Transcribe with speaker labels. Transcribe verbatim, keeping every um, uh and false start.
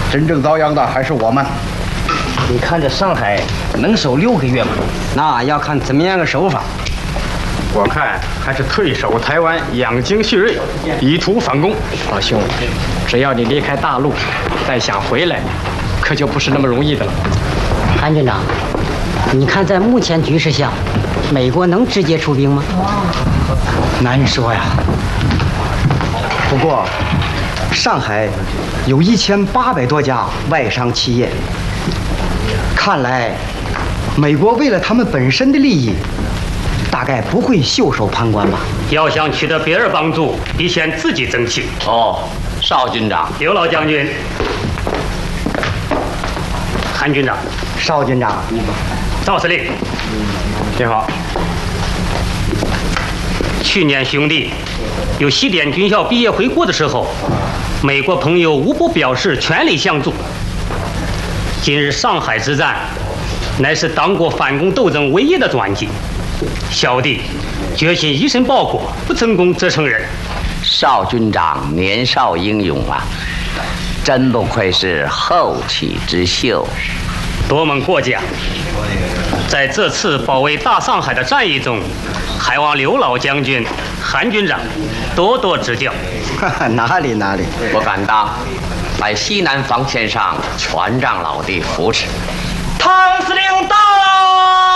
Speaker 1: 真正遭殃的还是我们。
Speaker 2: 你看这上海能守六个月吗？
Speaker 3: 那要看怎么样个手法。
Speaker 4: 我看还是退守台湾，养精蓄锐，以图反攻。
Speaker 5: 老兄，只要你离开大陆，再想回来，可就不是那么容易的了。
Speaker 3: 韩军长，你看在目前局势下，美国能直接出兵吗？
Speaker 2: 难说呀。
Speaker 3: 不过，上海有一千八百多家外商企业，看来美国为了他们本身的利益，大概不会袖手旁观吧。
Speaker 6: 要想取得别人帮助，必先自己争气。
Speaker 7: 哦，邵军长，
Speaker 6: 刘老将军，韩军长，
Speaker 3: 邵军长，
Speaker 6: 赵司令，
Speaker 4: 你好。
Speaker 6: 去年兄弟有西点军校毕业回国的时候，美国朋友无不表示全力相助。今日上海之战，乃是党国反攻斗争唯一的转机。小弟决心以身报国，不成功则成仁。
Speaker 7: 邵军长年少英勇啊，真不愧是后起之秀。
Speaker 6: 多蒙过奖。在这次保卫大上海的战役中，还望刘老将军、韩军长多多指教。
Speaker 3: 哪里哪里，
Speaker 7: 我敢当，在西南防线上全仗老弟扶持。
Speaker 2: 汤司令到。